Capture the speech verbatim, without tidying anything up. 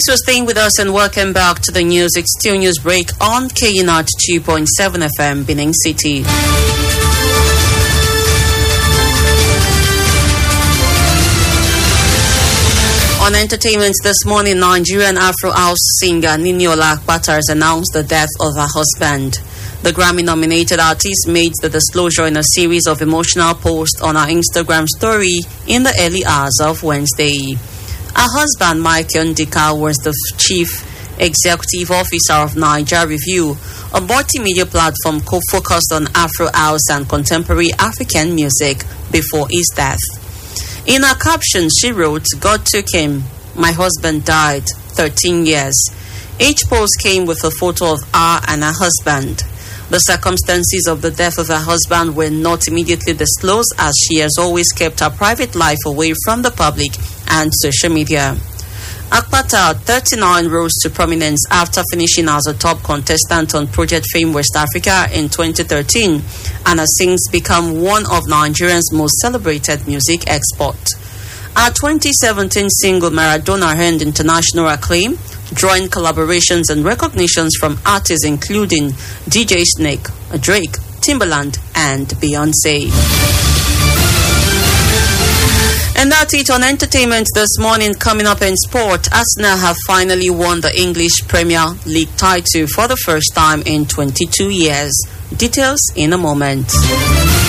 Thanks for staying with us and welcome back to the news. It's still news break on K U N A T two point seven F M, Benin City. On entertainment this morning, Nigerian Afro House singer Niniola Akpata has announced the death of her husband. The Grammy-nominated artist made the disclosure in a series of emotional posts on her Instagram story in the early hours of Wednesday. Her husband, Mike Ndika, was the chief executive officer of Niger Review, a multimedia platform focused on Afro House and contemporary African music, before his death. In her caption, she wrote, "God took him. My husband died. thirteen years." Each post came with a photo of her and her husband. The circumstances of the death of her husband were not immediately disclosed, as she has always kept her private life away from the public and social media. Akpata, thirty-nine, rose to prominence after finishing as a top contestant on Project Fame West Africa in twenty thirteen, and has since become one of Nigeria's most celebrated music exports. Her twenty seventeen single Maradona earned international acclaim, drawing collaborations and recognitions from artists including D J Snake, Drake, Timbaland, and Beyonce. And that's it on entertainment this morning. Coming up in sport, Arsenal have finally won the English Premier League title for the first time in twenty-two years. Details in a moment.